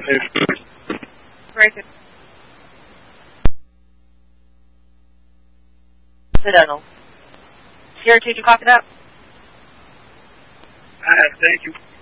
Very good. Incidental. Here, did you copy that? Thank you.